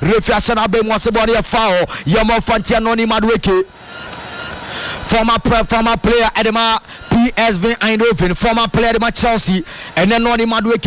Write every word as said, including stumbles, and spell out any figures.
refi asana be mo se body foul Yamo Fantia Noni Madueke former former player Edema P S V Eindhoven former player Edema Chelsea and then Noni Madueke